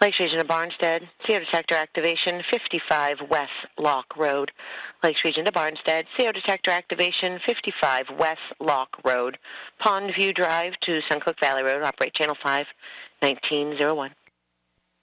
Lakes Region of Barnstead, CO detector activation 55 West Lock Road. Lakes Region of Barnstead, CO detector activation 55 West Lock Road. Pondview Drive to Suncook Valley Road, operate channel 5, 1901.